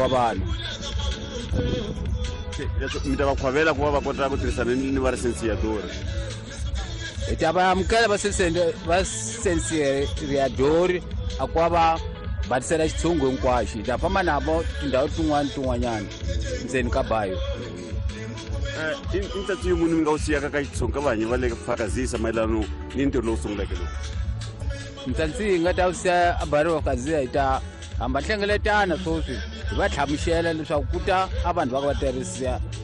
wa vanhu. Mi ta va khwavela ku va va kota ku tirhisana ni varisensiadori. Hi ta va amukela vasensiadori a ku va batisela xitshungu hinkwaxo. Hi ta famba navo tindhawu tin'wanyana ndzeni ka bayo. I ntsatsi yi munhu mi nga wu siyaka ka xitshungu ka vanhu va le Fakazisa mayelana ni ntirho lowu sunguleke lowu? Ntsatsi yi nga ta wu siya a Bayo wa Fakazisa hi ta hamba hlengeletana swoswi hi va hlamusela leswaku ku ta a vanhu va va tirhisa